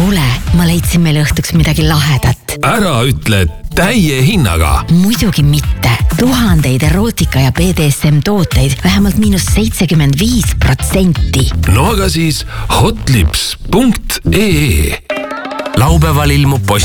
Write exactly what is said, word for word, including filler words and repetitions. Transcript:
kuule, ma leidsin meile õhtuks midagi lahedat. Ära ütle täie hinnaga. Muidugi mitte. Tuhandeid erootika ja B D S M tooteid vähemalt miinus seitsekümmend viis protsenti. No aga siis hotlips punkt ee. Laupäeval ilmub post